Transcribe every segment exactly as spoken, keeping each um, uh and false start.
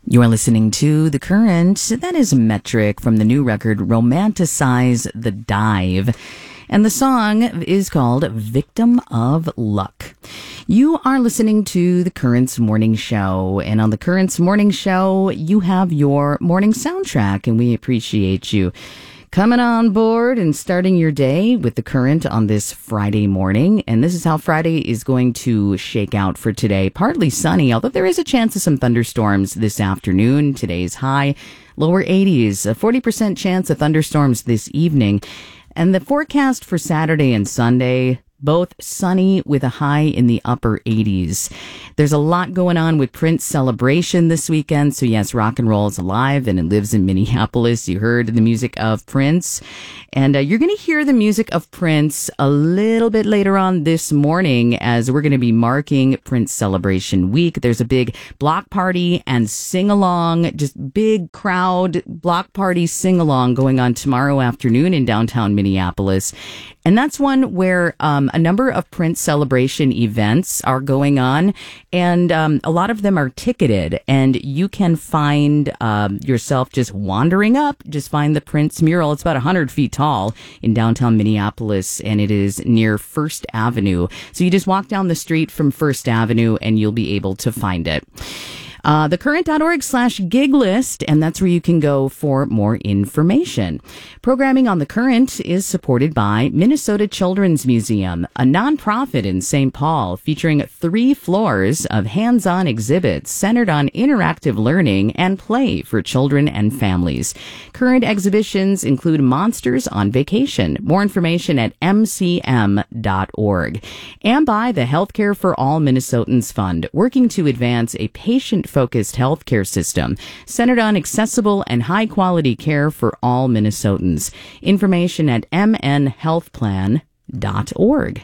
You are listening to The Current. That is Metric from the new record Romanticize the Dive. And the song is called Victim of Luck. You are listening to The Current's Morning Show. And on The Current's Morning Show, you have your morning soundtrack. And we appreciate you coming on board and starting your day with The Current on this Friday morning. And this is how Friday is going to shake out for today. Partly sunny, although there is a chance of some thunderstorms this afternoon. Today's high, lower eighties, a forty percent chance of thunderstorms this evening. And the forecast for Saturday and Sunday, both sunny with a high in the upper eighties. There's a lot going on with Prince celebration this weekend. So yes, rock and roll is alive and it lives in Minneapolis. You heard the music of Prince. And uh, you're going to hear the music of Prince a little bit later on this morning as we're going to be marking Prince Celebration Week. There's a big block party and sing-along, just big crowd block party sing-along going on tomorrow afternoon in downtown Minneapolis. And that's one where um, a number of Prince celebration events are going on, and um, a lot of them are ticketed, and you can find um, yourself just wandering up, just find the Prince mural. It's about one hundred feet tall in downtown Minneapolis, and it is near First Avenue. So you just walk down the street from First Avenue, and you'll be able to find it. Uh, thecurrent.org slash gig list, and that's where you can go for more information. Programming on The Current is supported by Minnesota Children's Museum, a nonprofit in Saint Paul featuring three floors of hands-on exhibits centered on interactive learning and play for children and families. Current exhibitions include Monsters on Vacation. More information at m c m dot org. And by the Healthcare for All Minnesotans Fund, working to advance a patient focused healthcare system centered on accessible and high quality care for all Minnesotans. Information at m n health plan dot org.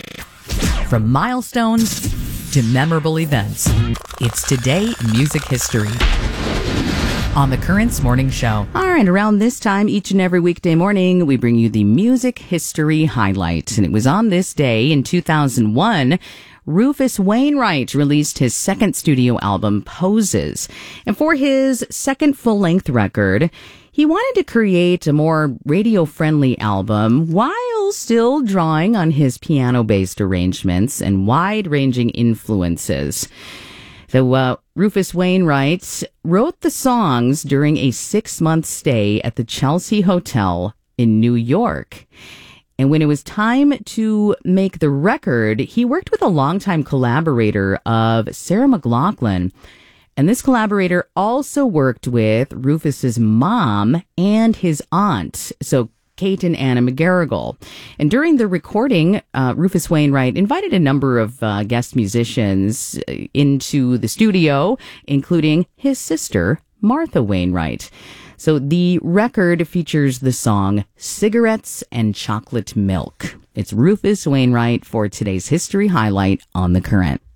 From milestones to memorable events, it's Today in Music History on The Current's Morning Show. All right, around this time, each and every weekday morning, we bring you the music history highlight. And it was on this day in two thousand one, Rufus Wainwright released his second studio album, Poses. And for his second full-length record, he wanted to create a more radio-friendly album while still drawing on his piano-based arrangements and wide-ranging influences. So, uh, Rufus Wainwright wrote the songs during a six-month stay at the Chelsea Hotel in New York. And when it was time to make the record, he worked with a longtime collaborator of Sarah McLachlan. And this collaborator also worked with Rufus's mom and his aunt, so Kate and Anna McGarrigle. And during the recording, uh, Rufus Wainwright invited a number of uh, guest musicians into the studio, including his sister, Martha Wainwright. So the record features the song Cigarettes and Chocolate Milk. It's Rufus Wainwright for today's history highlight on The Current.